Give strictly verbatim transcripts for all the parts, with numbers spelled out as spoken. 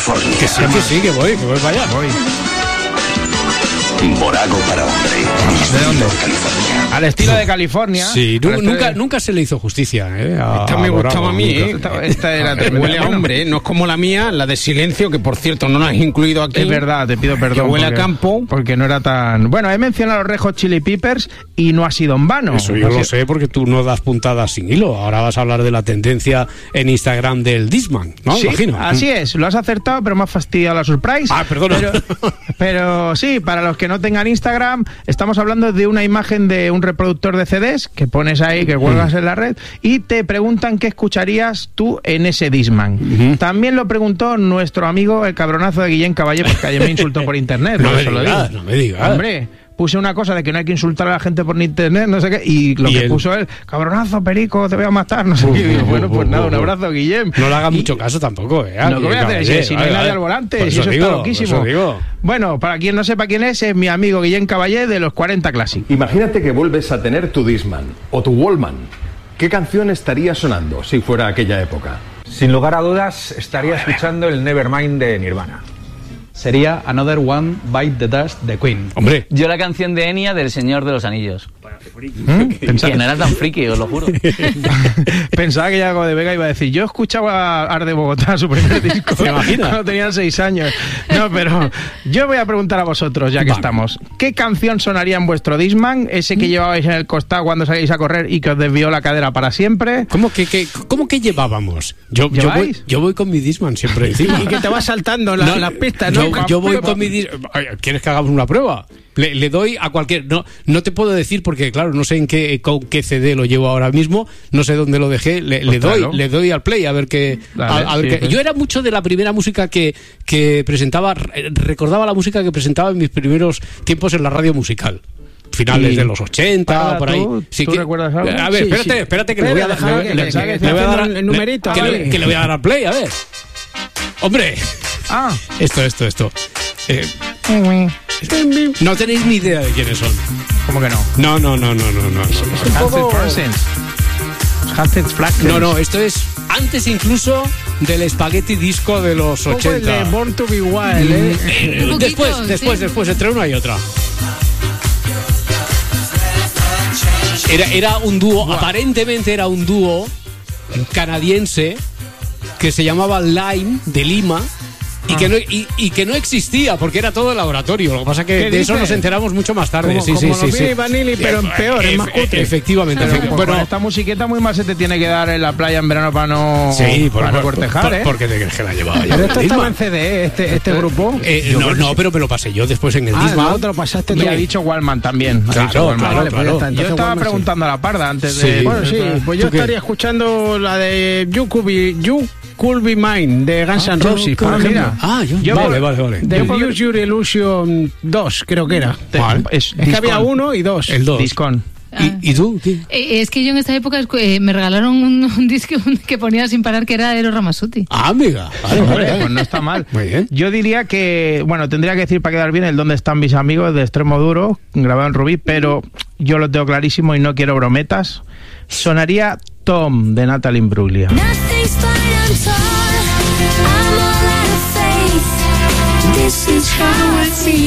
California. Que sí, que sí, que voy, que voy para allá. Voy. Morago para hombre. ¿De dónde? California. Al estilo de California. Sí, nu- Al estilo nunca, de- nunca se le hizo justicia, ¿eh? A, Esta me a gustaba Morago, a mí, nunca. ¿eh? Esta, esta era tremenda. Huele a hombre, ¿eh? No es como la mía, la de Silencio, que por cierto no la has incluido aquí. Es verdad, te pido perdón. Que huele a porque- campo. Porque no era tan... Bueno, he mencionado a los Red Hot Chili Peppers y no ha sido en vano. Eso yo No ha lo sido- sé porque tú no das puntadas sin hilo. Ahora vas a hablar de la tendencia en Instagram del Disman, ¿no? Sí, Imagino. así es, lo has acertado, pero me has fastidiado la surprise. Ah, perdona. Pero, pero sí, para los que no tengan Instagram, estamos hablando de una imagen de un reproductor de C Ds que pones ahí, que cuelgas en la red, y te preguntan qué escucharías tú en ese Discman. Ujú. También lo preguntó nuestro amigo el cabronazo de Guillén Caballé, porque ayer me insultó por internet. No por me eso lo digas, digo. no me digas. Hombre, puse una cosa de que no hay que insultar a la gente por internet, no sé qué, y lo Y que él- puso él, cabronazo, perico, te voy a matar, no sé Uh, qué. Y digo, uh, bueno, pues uh, nada, uh, un abrazo, Guillem. No le hagas Y- mucho caso tampoco, ¿eh? lo que voy a hacer es, si no hay nadie al volante, Por si eso digo, está por loquísimo. eso digo. Bueno, para quien no sepa quién es, es mi amigo Guillén Caballé de los cuarenta Classic. Imagínate que vuelves a tener tu Discman o tu Wallman. ¿Qué canción estaría sonando si fuera aquella época? Sin lugar a dudas, estaría escuchando el Nevermind de Nirvana. Sería Another One Bite the Dust de Queen. Hombre, Yo la canción de Enya del Señor de los Anillos. ¿Mm? Que Pensaba, no era tan friki, os lo juro. pensaba que Yago de Vega iba a decir, yo escuchaba Ar de Bogotá, su primer disco, ¿Te imaginas? cuando tenían seis años. No, pero yo voy a preguntar a vosotros, ya que Vale. estamos. ¿Qué canción sonaría en vuestro Discman? Ese que llevabais en el costado cuando salíais a correr y que os desvió la cadera para siempre. ¿cómo que, que, cómo que llevábamos? Yo, yo, voy, ¿Lleváis? yo voy con mi Disman siempre encima. Y que te vas saltando la- No, las pistas, ¿no? Yo, yo voy con mi dis- Ay, ¿quieres que hagamos una prueba? Le, le doy a cualquier... No, no te puedo decir porque, claro, no sé en qué, con qué C D lo llevo ahora mismo, no sé dónde lo dejé, le, le doy claro. le doy al play a ver qué... Dale, a- a ver sí, qué- pues. Yo era mucho de la primera música que, que presentaba, re- recordaba la música que presentaba en mis primeros tiempos en la radio musical. Finales Y- de los ochenta, Parda, por ahí. ¿tú- Sí tú que- recuerdas algo? A ver, Sí, espérate, sí. espérate que le Espera, voy a dar... déjalo le- que- le- que- que le esté voy a dar haciendo el numerito, que le- vale. que le voy a dar al play, a ver. Hombre, Ah, esto, esto, esto. Eh, no tenéis ni idea de quiénes son. ¿cómo que no? No, no, no, no, no, no. no. Hansel Parsons. Hansel Flaxen. No, no, esto es antes incluso del Spaghetti Disco de los Un poco el de ochenta. Born to be Wild, ¿eh? Eh, Un poquito, después, después, sí. después, entre una y otra. Era, era un dúo, aparentemente era un dúo canadiense que se llamaba Lime de Lima. Y, que no, y, y que no existía porque era todo el laboratorio. Lo que pasa que ¿Qué de eso dices? nos enteramos mucho más tarde. Como- sí, sí, como sí, los sí. Milli Vanilli, pero en peor, es más Efe- cutre. Efectivamente. Pero, efecti- pues, bueno, con esta musiqueta muy mal se te tiene que dar en la playa en verano para no, sí, por, para no por- cortejar, por- ¿eh? porque te crees que la llevaba yo. Pero en esto el estaba Discman. en C D, ¿eh? este, este grupo. Eh, no, no, pero me lo pasé yo después en el Ah, Discman. no, te lo pasaste tú. Y ha dicho Wallman también. Ha Claro, dicho Wallman. claro, Vale, pues ya claro. está. Yo Entonces, estaba Wallman sí. preguntando a la parda antes Sí. de... Bueno, sí, pues yo ¿Tú qué? estaría escuchando la de You Could Be, You Could Be Mine de Guns N' Roses, por Ah, ejemplo. mira. Ah, yo, Yo vale, por- vale, vale. The Yo- Use Your Illusion dos, creo que era. Vale. Es, Es que había Discon. uno y dos. El dos. Discon. ¿Y, y tú? ¿Qué? Eh, es que yo en esta época escu- eh, me regalaron un, un disco que ponía sin parar que era Eros Ramazzotti. Ah, amiga. Vale, Hombre, vale. pues no está mal. Muy bien. Yo diría que, bueno, tendría que decir para quedar bien el dónde están mis amigos de Extremo Duro, grabado en Rubí, pero yo lo tengo clarísimo y no quiero brometas. Sonaría Tom de Natalie Imbruglia. Nothing's fine, I'm torn. I'm all out of faith. This is how I feel.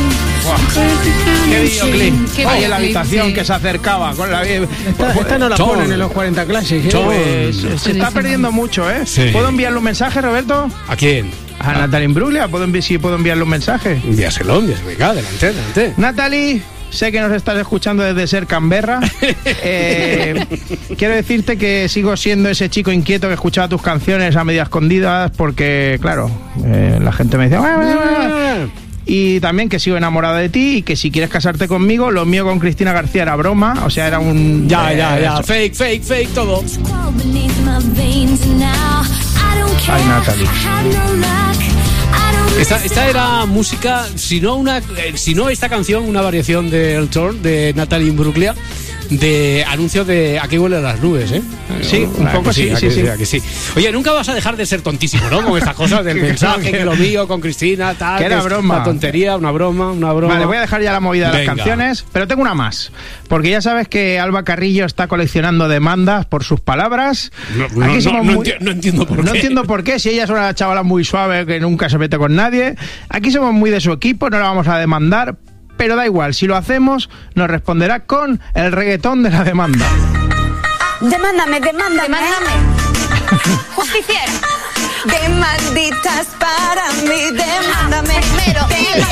¡Qué videoclip! Qué Ahí en la videoclip, habitación sí. que se acercaba con la... Esta, esta no la Tom. ponen en los cuarenta Classics, ¿eh? Tom. Pues se está perdiendo mucho, ¿eh? Sí. ¿Puedo enviarle un mensaje, Roberto? ¿A quién? A Natalie Imbruglia, ¿puedo envi- sí, puedo enviarle un mensaje? Envíaselo, envíaselo. Venga, adelante, adelante. Natalie, sé que nos estás escuchando desde Ser Canberra. Eh, quiero decirte que sigo siendo ese chico inquieto que escuchaba tus canciones a media escondidas porque, claro, eh, la gente me decía... "Buah, buah, buah". Y también que sigo enamorada de ti y que si quieres casarte conmigo, lo mío con Cristina García era broma, o sea, era un... Ya, eh, ya, ya. eso. Fake, fake, fake, todo. Crawl beneath my veins and now I don't care. Ay, Natalie. I have no luck. I don't Esta, esta era música, si no, una, eh, si no esta canción, una variación de El Torn de Natalie Imbruglia, de anuncios de aquí huelen las nubes, ¿eh? Sí, un poco sí, sí, sí. Que sí. Oye, nunca vas a dejar de ser tontísimo, ¿no? Con estas cosas del mensaje, que lo mío, con Cristina, tal. Que era broma. Una tontería, una broma, una broma. Vale, voy a dejar ya la movida de Venga. las canciones, pero tengo una más. Porque ya sabes que Alba Carrillo está coleccionando demandas por sus palabras. No, no, Aquí no, somos no muy- enti- no entiendo por No qué. entiendo por qué, si ella es una chavala muy suave que nunca se mete con nadie. Aquí somos muy de su equipo, no la vamos a demandar, pero da igual, si lo hacemos, nos responderá con el reggaetón de la demanda. Demándame, demándame. Demándame. Justiciero. Demanditas para mí, demándame. Primero,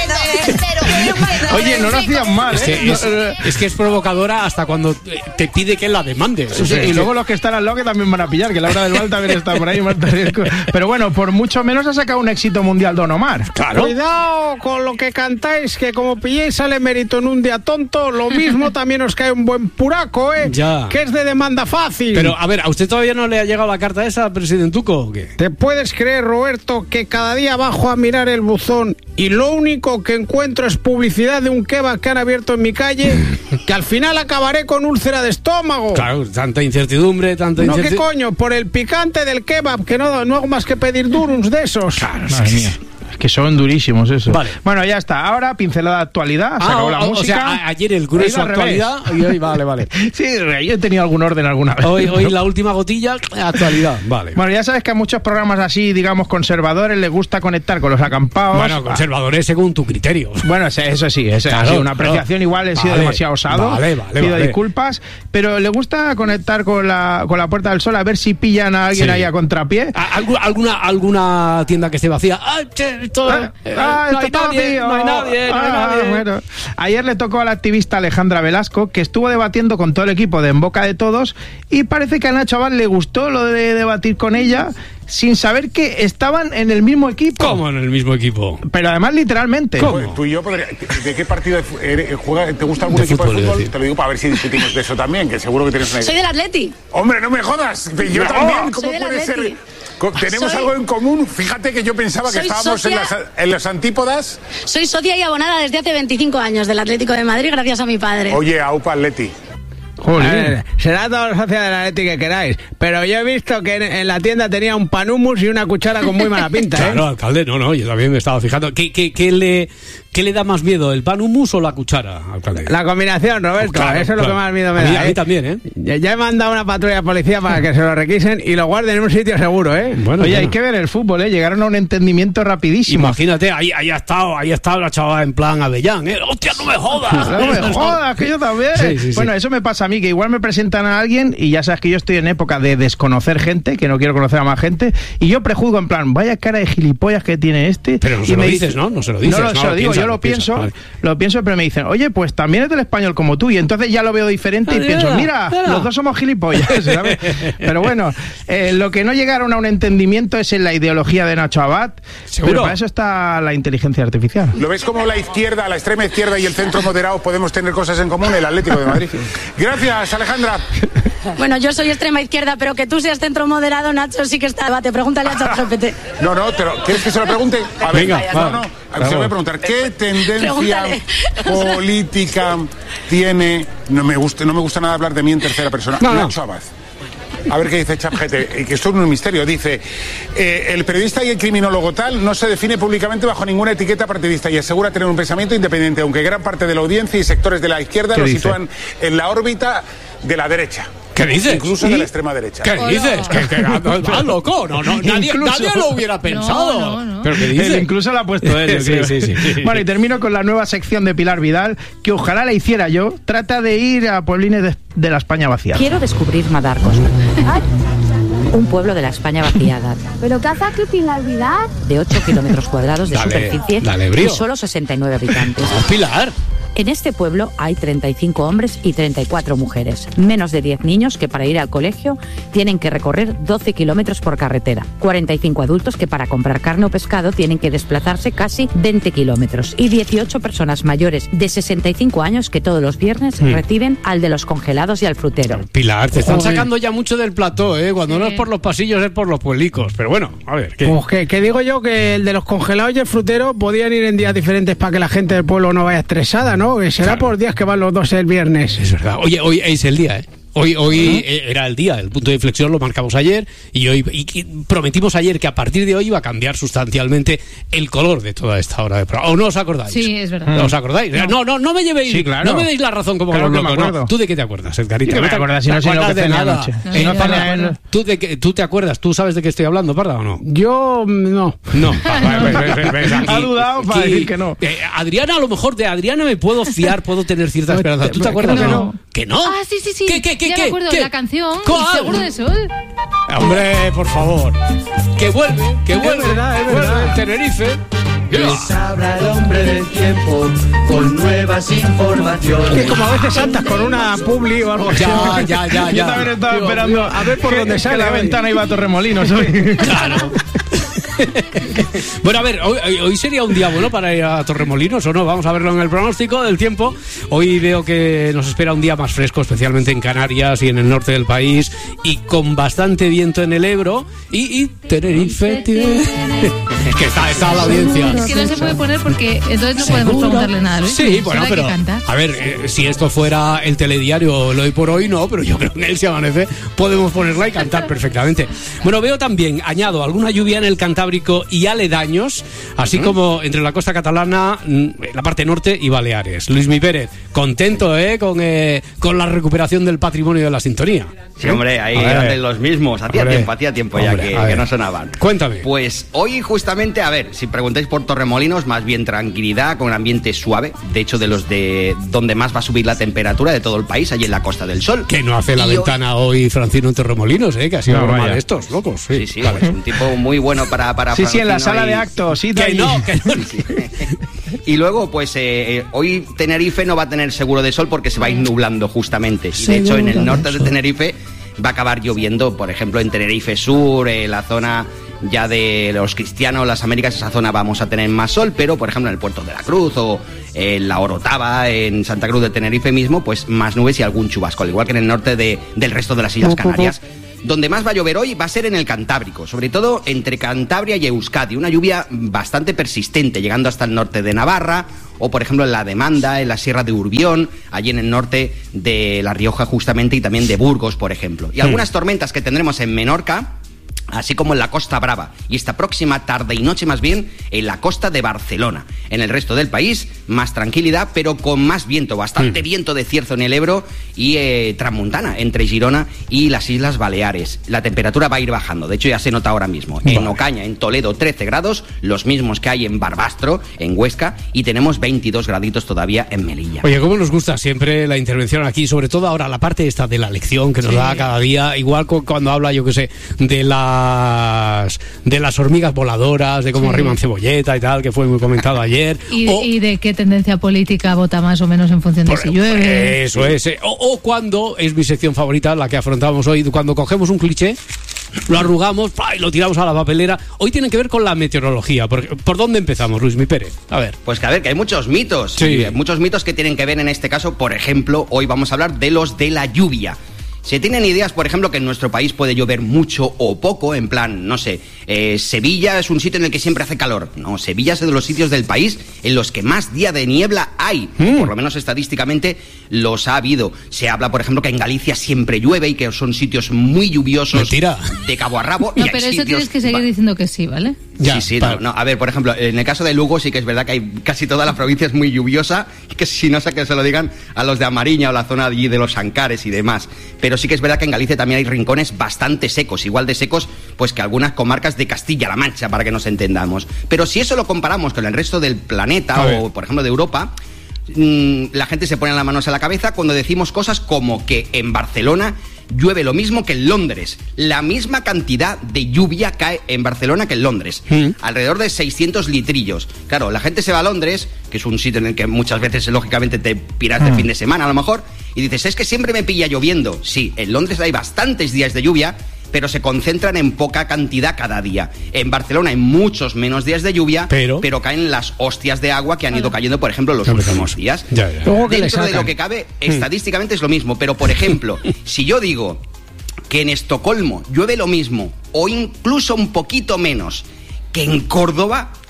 Oye, no lo hacían mal, Es ¿eh? que es, No, es que es provocadora hasta cuando te pide que la demandes. Sí, O sea, y es que- luego los que están al lado que también van a pillar, que Laura del Val también está por ahí. Marta Riesco. Pero bueno, por mucho menos ha sacado un éxito mundial Don Omar. Claro. Cuidado con lo que cantáis, que como pilléis al emérito en un día tonto, lo mismo también os cae un buen puraco, ¿eh? Ya. Que es de demanda fácil. Pero, a ver, ¿a usted todavía no le ha llegado la carta esa, presidentuco, o qué? ¿Te puedes creer, Roberto, que cada día bajo a mirar el buzón y lo único que encuentro es publicidad de un kebab que han abierto en mi calle, que al final acabaré con úlcera de estómago? Claro, tanta incertidumbre, tanta No, ¿qué incertidumbre. coño? Por el picante del kebab, que no, no hago más que pedir durums de esos. Claro, Madre mía. Es que son durísimos eso. Vale. Bueno, ya está. Ahora, pincelada de actualidad. Se Ah, acabó o, la o música. sea, a- ayer el He ido grueso al revés. actualidad y hoy, vale, vale. Sí, yo he tenido algún orden alguna vez. Hoy, hoy la última gotilla, actualidad, vale. Bueno, ya sabes que a muchos programas así, digamos, conservadores, les gusta conectar con los acampados. Bueno, conservadores según tu criterio. Bueno, eso, eso sí, eso Claro, ha sido una claro. apreciación. Igual he sido Vale, demasiado osado. vale, vale, Pido vale. disculpas. Pero le gusta conectar con la, con la Puerta del Sol a ver si pillan a alguien Sí. ahí a contrapié. ¿A- algu- ¿Alguna, alguna tienda que esté vacía? ¡Ah, che, esto, Ah, eh, ah, no, esto hay está nadie, vacío. no hay nadie, no hay Ah, nadie. bueno. Ayer le tocó a la activista Alejandra Velasco, que estuvo debatiendo con todo el equipo de En Boca de Todos, y parece que a Nacho Abad le gustó lo de debatir con ella, sin saber que estaban en el mismo equipo. ¿Cómo en el mismo equipo? Pero además literalmente. ¿Cómo? Pues tú y yo, podría- ¿de qué partido de fu- eres- juega, te gusta algún De equipo fútbol, de es fútbol? decir. Te lo digo para ver si discutimos de eso también, que seguro que tienes una idea. Soy del Atleti. Hombre, no me jodas. Yo No. también. ¿Cómo Soy del puede ser? Atleti. Co- Tenemos Soy- algo en común. Fíjate que yo pensaba que Soy estábamos en socia- las, en las antípodas. Soy socia y abonada desde hace veinticinco años del Atlético de Madrid gracias a mi padre. Oye, Aupa Atleti. Jolín. A ver, será todos los socios de la Leti que queráis, pero yo he visto que en, en la tienda tenía un panumus y una cuchara con muy mala pinta, ¿eh? Claro, alcalde, no, no, yo también me estaba fijando. ¿Qué, qué, qué le, qué le da más miedo, el pan hummus o la cuchara, alcalde? La combinación, Roberto, Claro, eso es lo claro. que más miedo me A da. mí- a mí ¿eh? también, ¿eh? Ya, ya he mandado una patrulla de policía para que se lo requisen y lo guarden en un sitio seguro, ¿eh? Bueno, Oye, bueno. hay que ver el fútbol, ¿eh? Llegaron a un entendimiento rapidísimo. Imagínate, ahí, ahí ha estado, ahí ha estado la chavala en plan Avellán, ¿eh? ¡Hostia, no me jodas! No me jodas, que yo también. Sí, sí, sí. Bueno, eso me pasa a mí, que igual me presentan a alguien y ya sabes que yo estoy en época de desconocer gente, que no quiero conocer a más gente, y yo prejuzgo en plan, vaya cara de gilipollas que tiene este. Pero no y se lo me dices, dice- ¿no? No se lo dices, No, lo- no, se lo lo digo, piensas, yo lo lo piensas, pienso, vale. lo pienso, pero me dicen, oye, pues también es del español como tú, y entonces ya lo veo diferente y Ah, pienso, mira, mira, mira. los dos somos gilipollas, ¿sabes? Pero bueno, eh, lo que no llegaron a un entendimiento es en la ideología de Nacho Abad, ¿Seguro? pero para eso está la inteligencia artificial. ¿Lo ves como la izquierda, la extrema izquierda y el centro moderado podemos tener cosas en común? El Atlético de Madrid. Gracias, Alejandra. Bueno, yo soy extrema izquierda, pero que tú seas centro moderado, Nacho, sí que está debate. Pregúntale a ChatGPT. No, no, te lo- ¿quieres que se lo pregunte? A ver, Venga, no, va. no. Se lo voy a preguntar. ¿Qué tendencia Pregúntale. política tiene? No me gusta, no me gusta nada hablar de mí en tercera persona. No, no. Nacho Abad. A ver qué dice ChatGPT, y que esto es un misterio. Dice, eh, el periodista y el criminólogo tal no se define públicamente bajo ninguna etiqueta partidista y asegura tener un pensamiento independiente, aunque gran parte de la audiencia y sectores de la izquierda ¿Qué lo dice? sitúan en la órbita de la derecha. ¿Qué dices? Incluso ¿Y? de la extrema derecha. ¿Qué dices? ¿Qué, qué, ah, loco? No, no, nadie, Incluso. nadie lo hubiera pensado. No, no, no. ¿Pero qué Él dices? incluso lo ha puesto él. yo Sí, creo. sí, sí, sí. Bueno, y termino con la nueva sección de Pilar Vidal, que ojalá la hiciera yo. Trata de ir a pueblines de, de la España vaciada. Quiero descubrir Madarcos, un pueblo de la España vaciada, ¿Pero qué hace aquí Pilar Vidal? de ocho kilómetros cuadrados de Dale, superficie dale brío. y solo sesenta y nueve habitantes. Pilar. En este pueblo hay treinta y cinco hombres y treinta y cuatro mujeres, menos de diez niños que para ir al colegio tienen que recorrer doce kilómetros por carretera, cuarenta y cinco adultos que para comprar carne o pescado tienen que desplazarse casi veinte kilómetros y dieciocho personas mayores de sesenta y cinco años que todos los viernes Mm. reciben al de los congelados y al frutero. Pilar, te están Joder. sacando ya mucho del plató, ¿eh? Cuando no es por los pasillos, es por los pueblicos. Pero bueno, a ver, ¿qué? Pues que, que digo yo que el de los congelados y el frutero podían ir en días diferentes para que la gente del pueblo no vaya estresada, ¿no? ¿no? Que será Claro. por días que van los dos el viernes. Es verdad. Oye, hoy es el día, ¿eh? Hoy, hoy eh, era el día, el punto de inflexión lo marcamos ayer y hoy y, y prometimos ayer que a partir de hoy iba a cambiar sustancialmente el color de toda esta hora de programa. ¿O no os acordáis? Sí, es verdad. ¿No os acordáis? No, no, no me llevéis, Sí, claro. no me deis la razón como Claro los que me locos. acuerdo. No. ¿Tú de qué te acuerdas, Edgarita? Sí que me ¿No te acuerdo, si no sé lo acuerdas que de cené nada? anoche. No, Eh, yo no, no me Parda, acuerdo. ¿Tú, de qué- ¿Tú te acuerdas? ¿Tú sabes de qué estoy hablando, Parda, o no? Yo no. No. Va, va, ves, ves, ves, aquí. Ha dudado para Aquí, decir que no. eh, Adriana, a lo mejor de Adriana me puedo fiar, puedo tener cierta esperanza. ¿Tú te acuerdas no. o no? ¿Que no? Ah, sí, sí, sí. ¿Qué, qué, qué, ya qué? me acuerdo ¿Qué? de la canción. ¿Cuál? Seguro de Sol. Hombre, por favor. Que vuelve, que vuelve. verdad, es vuelve verdad. el Tenerife. Les habla el hombre del tiempo con nuevas informaciones. Que como a veces saltas con una publi o algo así. Ya, ya, ya, Yo ya. también estaba Digo, esperando digo, a ver por que- dónde que sale, la a ver. ventana iba a Torremolinos hoy. Claro. Bueno, a ver, hoy, hoy sería un día bueno para ir a Torremolinos, ¿o no? Vamos a verlo en el pronóstico del tiempo. Hoy veo que nos espera un día más fresco, especialmente en Canarias y en el norte del país, y con bastante viento en el Ebro. Y, y Tenerife tiene... Es que está, está la audiencia. Es que no se puede poner porque entonces no podemos preguntarle nada, Luis. Sí, bueno, Solo hay pero que cantar. a ver, eh, si esto fuera el telediario lo hoy por hoy, no, pero yo creo que en él se amanece, podemos ponerla y cantar perfectamente. Bueno, veo también, añado, alguna lluvia en el Cantábrico y aledaños, así como entre la costa catalana, mm, la parte norte y Baleares. Luismi Pérez, contento, ¿eh? Con, eh, con la recuperación del patrimonio de la sintonía. Sí, hombre, ahí A ver. hacen los mismos. Hacía Hombre. tiempo, hacía tiempo ya Hombre, que, a que ver. no sonaban. Cuéntame. Pues hoy justamente, a ver, si preguntáis por Torremolinos, más bien tranquilidad, con un ambiente suave. De hecho, de los de donde más va a subir la temperatura de todo el país, allí en la Costa del Sol. Que no hace la Y hoy- ventana hoy Francino en Torremolinos, ¿eh? Que ha sido No, normal vaya. estos, locos. Sí, Sí, sí, vale. pues un tipo muy bueno para... para Sí, sí, en la Francino sala y- de actos. Sí, Que allí. no, que no. Y luego, pues eh, eh, hoy Tenerife no va a tener seguro de sol porque se va a ir nublando justamente. Y de hecho, en el norte de Tenerife va a acabar lloviendo, por ejemplo, en Tenerife Sur, eh, la zona ya de los Cristianos, las Américas, esa zona vamos a tener más sol, pero por ejemplo en el Puerto de la Cruz o en la Orotava, en Santa Cruz de Tenerife mismo, pues más nubes y algún chubasco, al igual que en el norte de, del resto de las Islas Canarias. Donde más va a llover hoy va a ser en el Cantábrico, sobre todo entre Cantabria y Euskadi, una lluvia bastante persistente, llegando hasta el norte de Navarra, o por ejemplo en la Demanda, en la Sierra de Urbión, allí en el norte de La Rioja justamente, y también de Burgos, por ejemplo. Y algunas tormentas que tendremos en Menorca, así como en la Costa Brava, y esta próxima tarde y noche más bien en la costa de Barcelona. En el resto del país, más tranquilidad, pero con más viento, bastante Mm. viento de cierzo en el Ebro y eh, Tramuntana, entre Girona y las Islas Baleares. La temperatura va a ir bajando, de hecho ya se nota ahora mismo. En Vale. Ocaña, en Toledo, trece grados, los mismos que hay en Barbastro, en Huesca, y tenemos veintidós graditos todavía en Melilla. Oye, cómo nos gusta siempre la intervención aquí, sobre todo ahora la parte esta de la lección que nos Sí. da cada día, igual cu- cuando habla, yo que sé, de las de las hormigas voladoras, de cómo Sí. arriman cebolleta y tal, que fue muy comentado ayer. Y, O- y de qué tendencia política vota más o menos en función de por- si llueve. Eso es. eh. O, o cuando, es mi sección favorita, la que afrontamos hoy, cuando cogemos un cliché, lo arrugamos ¡pa! Y lo tiramos a la papelera. Hoy tienen que ver con la meteorología. ¿Por, ¿por dónde empezamos, Luis Mi Pérez? A ver. Pues que a ver, que hay muchos mitos. Sí. Y, eh, muchos mitos que tienen que ver en este caso. Por ejemplo, hoy vamos a hablar de los de la lluvia. ¿Se tienen ideas, por ejemplo, que en nuestro país puede llover mucho o poco? En plan, no sé, eh, Sevilla es un sitio en el que siempre hace calor. No, Sevilla es de los sitios del país en los que más día de niebla hay. Mm. Por lo menos estadísticamente los ha habido. Se habla, por ejemplo, que en Galicia siempre llueve y que son sitios muy lluviosos. Mentira. De cabo a rabo. No, y hay pero eso sitios- tienes que seguir Va- diciendo que sí, ¿vale? Ya, sí, sí, para- no, no. A ver, por ejemplo, en el caso de Lugo sí que es verdad que hay casi toda la provincia es muy lluviosa, y que si no sé que se lo digan a los de Amariña o la zona allí de los Ancares y demás. Pero sí que es verdad que en Galicia también hay rincones bastante secos, igual de secos pues que algunas comarcas de Castilla-La Mancha, para que nos entendamos. Pero si eso lo comparamos con el resto del planeta A ver. o, por ejemplo, de Europa, mm, la gente se pone las manos a la cabeza cuando decimos cosas como que en Barcelona llueve lo mismo que en Londres. La misma cantidad de lluvia cae en Barcelona que en Londres. Mm. Alrededor de seiscientos litrillos. Claro, la gente se va a Londres, que es un sitio en el que muchas veces, lógicamente, te piras de Mm. fin de semana a lo mejor, y dices, es que siempre me pilla lloviendo. Sí, en Londres hay bastantes días de lluvia, pero se concentran en poca cantidad cada día. En Barcelona hay muchos menos días de lluvia, Pero- caen las hostias de agua que han ido cayendo, por ejemplo, los Ya últimos empezamos. días. Ya, ya. Luego que le Dentro de sacan. lo que cabe, estadísticamente es lo mismo, pero por ejemplo, si yo digo que en Estocolmo llueve lo mismo o incluso un poquito menos que en Córdoba,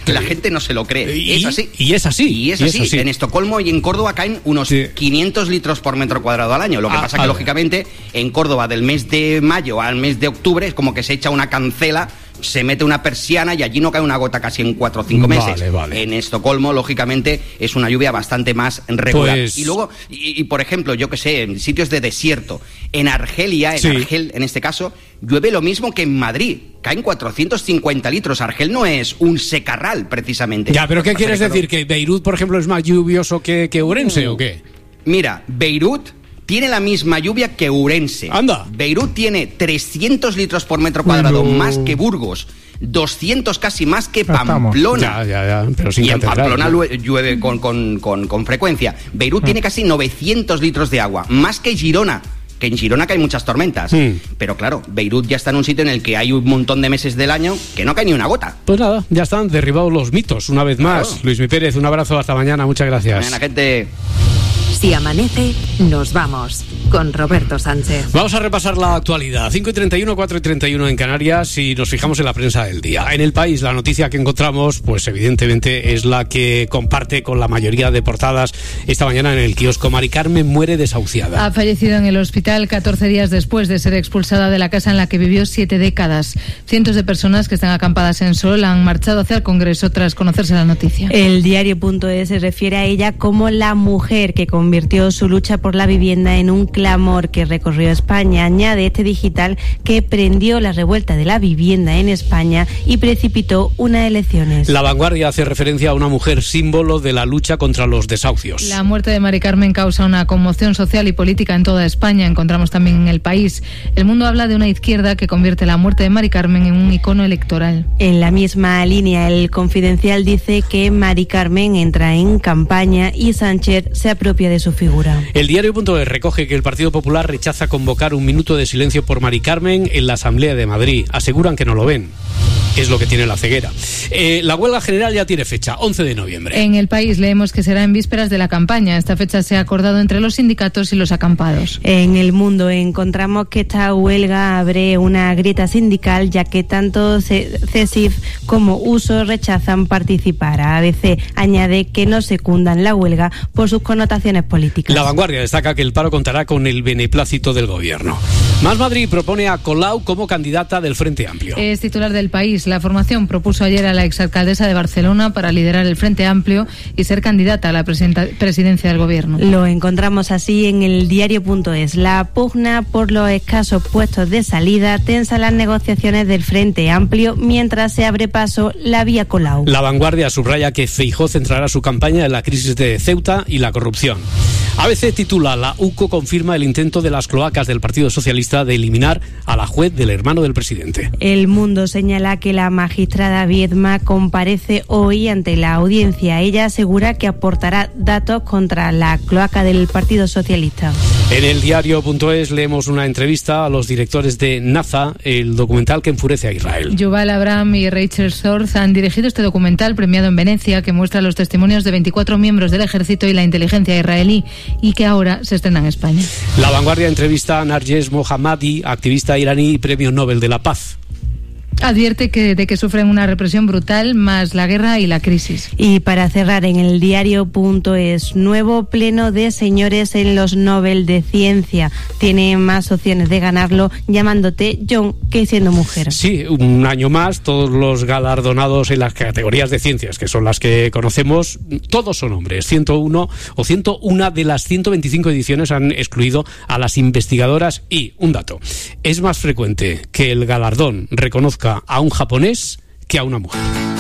La gente no se lo cree. Y, es así. Y es así. Y es, y así. es así. En Estocolmo y en Córdoba caen unos sí. quinientos litros por metro cuadrado al año. Lo que ah, pasa que, lógicamente, en Córdoba del mes de mayo al mes de octubre es como que se echa una cancela, se mete una persiana y allí no cae una gota casi en cuatro o cinco meses. Vale, vale. En Estocolmo, lógicamente, es una lluvia bastante más regular. Pues... Y luego, y, y por ejemplo, yo que sé, en sitios de desierto, en Argelia, en sí. Argel, en este caso, llueve lo mismo que en Madrid. Caen cuatrocientos cincuenta litros. Argel no es un secarral, precisamente. Ya, pero ¿qué quieres decir? ¿Que Beirut, por ejemplo, es más lluvioso que, que Ourense mm. o qué? Mira, Beirut tiene la misma lluvia que Ourense. Anda. Beirut tiene trescientos litros por metro cuadrado no. más que Burgos. doscientos casi más que Pamplona. Ya, ya, ya, pero sin y en catedral, Pamplona ¿no? llueve con, con, con, con frecuencia. Beirut mm. tiene casi novecientos litros de agua, más que Girona. Que en Girona caen muchas tormentas. Mm. Pero claro, Beirut ya está en un sitio en el que hay un montón de meses del año que no cae ni una gota. Pues nada, ya están derribados los mitos una vez más. Claro. Luis Mi Pérez, un abrazo, hasta mañana, muchas gracias. Mañana, gente. Si amanece, nos vamos con Roberto Sánchez. Vamos a repasar la actualidad. cinco y treinta y uno, cuatro y treinta y uno en Canarias y nos fijamos en la prensa del día. En El País, la noticia que encontramos, pues evidentemente es la que comparte con la mayoría de portadas esta mañana en el kiosco. Mari Carmen muere desahuciada. Ha fallecido en el hospital catorce días después de ser expulsada de la casa en la que vivió siete décadas. Cientos de personas que están acampadas en Sol han marchado hacia el Congreso tras conocerse la noticia. El diario.es se refiere a ella como la mujer que convirtió su lucha por la vivienda en un clamor que recorrió España. Añade este digital que prendió la revuelta de la vivienda en España y precipitó unas elecciones. La Vanguardia hace referencia a una mujer símbolo de la lucha contra los desahucios. La muerte de Mari Carmen causa una conmoción social y política en toda España. Encontramos también en El País. El Mundo habla de una izquierda que convierte la muerte de Mari Carmen en un icono electoral. En la misma línea, El Confidencial dice que Mari Carmen entra en campaña y Sánchez se apropia de su figura. El diario.es recoge que el Partido Popular rechaza convocar un minuto de silencio por Mari Carmen en la Asamblea de Madrid. Aseguran que no lo ven. Es lo que tiene la ceguera. Eh, la huelga general ya tiene fecha, once de noviembre. En El País leemos que será en vísperas de la campaña. Esta fecha se ha acordado entre los sindicatos y los acampados. En El Mundo encontramos que esta huelga abre una grieta sindical, ya que tanto CESIF como U S O rechazan participar. A B C añade que no secundan la huelga por sus connotaciones políticas. La Vanguardia destaca que el paro contará con el beneplácito del gobierno. Más Madrid propone a Colau como candidata del Frente Amplio. Es titular del País. La formación propuso ayer a la exalcaldesa de Barcelona para liderar el Frente Amplio y ser candidata a la presidencia del gobierno. Lo encontramos así en el diario.es. La pugna por los escasos puestos de salida tensa las negociaciones del Frente Amplio mientras se abre paso la vía Colau. La Vanguardia subraya que Feijóo centrará su campaña en la crisis de Ceuta y la corrupción. A B C titula: la U C O confirma el intento de las cloacas del Partido Socialista de eliminar a la juez del hermano del presidente. El Mundo señala que la magistrada Viedma comparece hoy ante la audiencia. Ella asegura que aportará datos contra la cloaca del Partido Socialista. En el diario.es leemos una entrevista a los directores de NASA, el documental que enfurece a Israel. Yuval Abraham y Rachel Sorth han dirigido este documental premiado en Venecia que muestra los testimonios de veinticuatro miembros del ejército y la inteligencia israelí y que ahora se estrena en España. La Vanguardia entrevista a Narges Mohammadi, activista iraní y premio Nobel de la Paz. Advierte que de que sufren una represión brutal más la guerra y la crisis. Y para cerrar, en el diario.es, nuevo pleno de señores en los Nobel de Ciencia. Tiene más opciones de ganarlo llamándote John que siendo mujer. Sí, un año más, todos los galardonados en las categorías de ciencias, que son las que conocemos, todos son hombres. ciento uno o ciento uno de las ciento veinticinco ediciones han excluido a las investigadoras y, un dato, es más frecuente que el galardón reconozca a un japonés que a una mujer.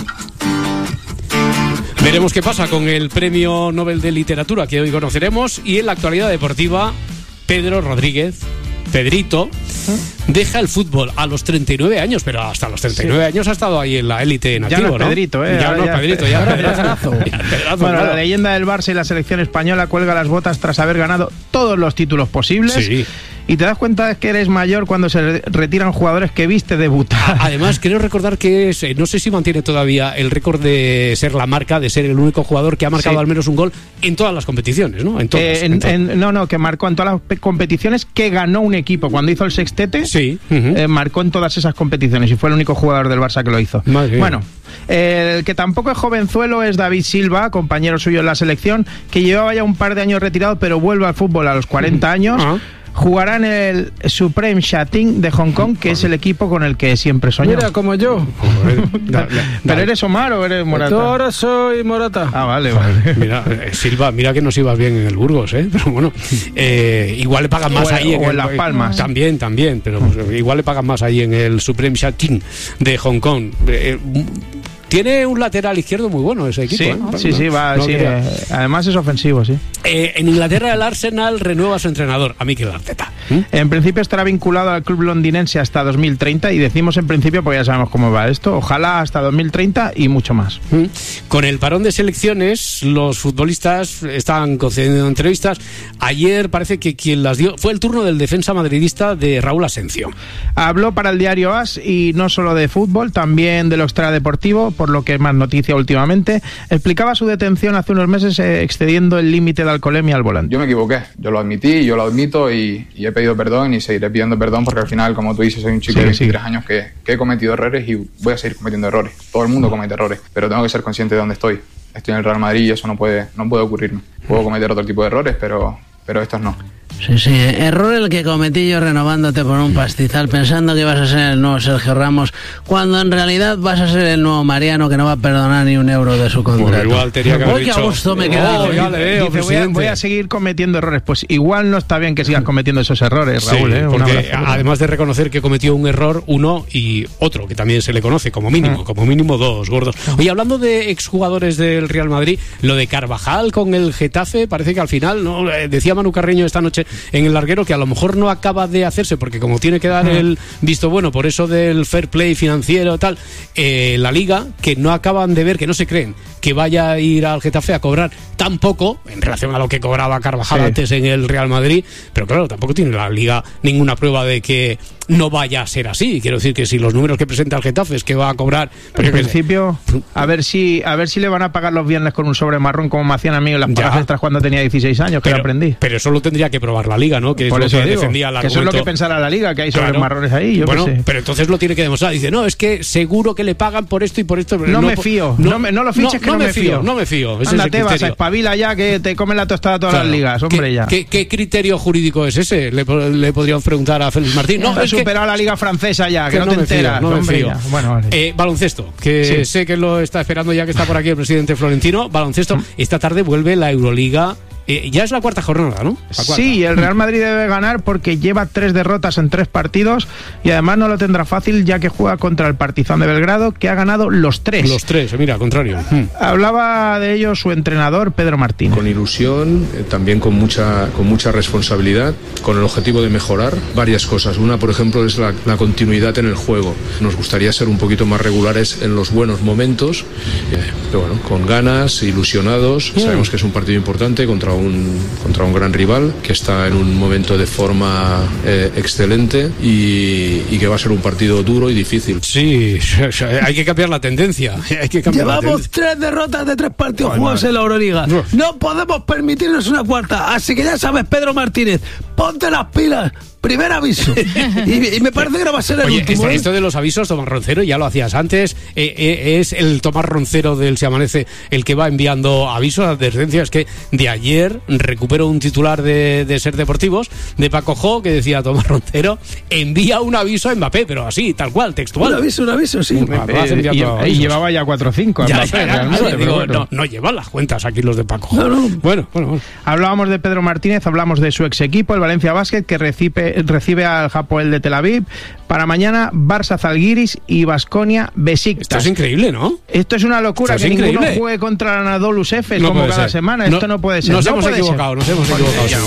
Veremos qué pasa con el Premio Nobel de Literatura que hoy conoceremos. Y en la actualidad deportiva, Pedro Rodríguez, Pedrito, deja el fútbol a los treinta y nueve años, pero hasta los treinta y nueve sí. años ha estado ahí en la élite en activo, ya no es Pedrito, ¿eh? Ya no es Pedrito, ya es Pedrazo. Bueno, claro. La leyenda del Barça y la selección española cuelga las botas tras haber ganado todos los títulos posibles. Sí. Y te das cuenta de que eres mayor cuando se retiran jugadores que viste debutar. Además, creo recordar que es, no sé si mantiene todavía el récord de ser la marca, de ser el único jugador que ha marcado sí. al menos un gol en todas las competiciones, ¿no? En todas, eh, en, en todas. En, no, no, que marcó en todas las competiciones que ganó un equipo. Cuando hizo el sextete, sí. uh-huh. eh, marcó en todas esas competiciones y fue el único jugador del Barça que lo hizo. Madre bueno, El que tampoco es jovenzuelo es David Silva, compañero suyo en la selección, que llevaba ya un par de años retirado, pero vuelve al fútbol a los cuarenta años. Uh-huh. Jugará en el Supreme Shatin de Hong Kong, que es el equipo con el que siempre soñó. Mira, como yo. ¿Pero eres Omar o eres Morata? Yo ahora soy Morata. Ah, vale, vale. Mira, eh, Silva, mira que nos iba bien en el Burgos, ¿eh? Pero bueno, eh, igual le pagan más o ahí. En, en o el, en Las Palmas. También, también, pero pues, igual le pagan más ahí en el Supreme Shatin de Hong Kong. Eh, Tiene un lateral izquierdo muy bueno ese equipo. Sí, ¿eh? sí, no, sí, va. no Sí, eh, además es ofensivo, sí. Eh, en Inglaterra el Arsenal renueva a su entrenador, a Mikel Arteta. ¿Mm? En principio estará vinculado al club londinense hasta dos mil treinta, y decimos en principio porque ya sabemos cómo va esto. Ojalá hasta dos mil treinta y mucho más. ¿Mm? Con el parón de selecciones, los futbolistas están concediendo entrevistas. Ayer parece que quien las dio fue el turno del defensa madridista de Raúl Asencio. Habló para el diario AS y no solo de fútbol, también de lo extradeportivo, por lo que es más noticia últimamente. Explicaba su detención hace unos meses eh, excediendo el límite de alcoholemia al volante. Yo me equivoqué, yo lo admití, yo lo admito y, y he pedido perdón y seguiré pidiendo perdón porque al final, como tú dices, soy un chico sí, de veintitrés sí. años que, que he cometido errores y voy a seguir cometiendo errores. Todo el mundo comete errores, pero tengo que ser consciente de dónde estoy. Estoy en el Real Madrid y eso no puede, no puede ocurrirme. Puedo cometer otro tipo de errores, pero, pero estos no. Sí, sí, error el que cometí yo renovándote por un pastizal pensando que ibas a ser el nuevo Sergio Ramos, cuando en realidad vas a ser el nuevo Mariano que no va a perdonar ni un euro de su contrato. Pues igual tenía que haber Hoy dicho, que a gusto me queda. Oh, ya le veo, dice, voy, a, voy a seguir cometiendo errores. Pues igual no está bien que sigas cometiendo esos errores, Raúl. Sí, ¿eh? porque además de reconocer que cometió un error, uno y otro, que también se le conoce como mínimo, mm. como mínimo dos, gordos. Oye, hablando de exjugadores del Real Madrid, lo de Carvajal con el Getafe, parece que al final, no decía Manu Carreño esta noche en el larguero, que a lo mejor no acaba de hacerse, porque como tiene que dar el visto bueno por eso del fair play financiero tal, eh, la Liga, que no acaban de ver, que no se creen que vaya a ir al Getafe a cobrar tan poco en relación a lo que cobraba Carvajal sí. antes en el Real Madrid, pero claro, tampoco tiene la Liga ninguna prueba de que no vaya a ser así. Quiero decir que si los números que presenta el Getafe es que va a cobrar, pero en principio a ver si a ver si le van a pagar los viernes con un sobre marrón como me hacían a mí en las pagas extras cuando tenía dieciséis años, que pero, lo aprendí. Pero eso lo tendría que probar la Liga, ¿no? Que por es eso lo que digo, defendía el que eso es lo que pensará la Liga, que hay sobres claro. marrones ahí. Yo bueno, sé. pero entonces lo tiene que demostrar. Dice, no, es que seguro que le pagan por esto y por esto. No, no me fío, no, no, me, no lo fiches no, que no, no me fío. fío. No me fío. Ese Ándate, es el vas a espabila ya que te comen la tostada todas claro. las ligas, hombre ¿Qué, ya. ¿qué, ¿Qué criterio jurídico es ese? Le, le podríamos preguntar a Félix Martín. No, no es superado que, la Liga Francesa ya, que, que no, no te me enteras. Fío, no me fío. Bueno, vale. eh, baloncesto, que sí. sé que lo está esperando ya que está por aquí el presidente Florentino. Baloncesto, ¿Mm? Esta tarde vuelve la Euroliga. Eh, ya es la cuarta jornada, ¿no? Sí, el Real Madrid debe ganar porque lleva tres derrotas en tres partidos y además no lo tendrá fácil ya que juega contra el Partizan de Belgrado, que ha ganado los tres. Los tres, mira, al contrario. Hmm. Hablaba de ello su entrenador, Pedro Martínez. Con ilusión, eh, también con mucha, con mucha responsabilidad, con el objetivo de mejorar varias cosas. Una, por ejemplo, es la, la continuidad en el juego. Nos gustaría ser un poquito más regulares en los buenos momentos, eh, pero bueno, con ganas, ilusionados. Hmm. Sabemos que es un partido importante contra Un, contra un gran rival que está en un momento de forma eh, excelente y, y que va a ser un partido duro y difícil. Sí, hay que cambiar la tendencia. Hay que cambiar Llevamos la tendencia. tres derrotas de tres partidos Ay, jugados madre. en la Euroliga. No. no podemos permitirnos una cuarta. Así que ya sabes, Pedro Martínez, ponte las pilas. Primer aviso. Y, y me parece que no va a ser el Oye, último. Esto, ¿eh? esto de los avisos, Tomás Roncero, ya lo hacías antes. Eh, eh, es el Tomás Roncero del Se Amanece el que va enviando avisos, advertencias. Que de ayer recupero un titular de, de Ser Deportivos, de Paco Jo, que decía Tomás Roncero, envía un aviso a Mbappé, pero así, tal cual, textual. Un aviso, un aviso, sí. Un, eh, y, y llevaba ya cuatro o cinco. Ya, ya, ya, ya, digo, bueno. no, no llevan las cuentas aquí los de Paco Jo. No, no. Bueno, bueno, bueno. Hablábamos de Pedro Martínez, hablamos de su ex equipo, el Valencia Basket, que recibe, recibe al Hapoel de Tel Aviv. Para mañana, Barça Zalgiris y Baskonia Besiktas. Esto es increíble, ¿no? Esto es una locura, Esto que es ninguno increíble. juegue contra el Anadolu Efes no como cada ser. semana. No, Esto no puede ser. Nos no hemos puede equivocado, ser. nos hemos equivocado.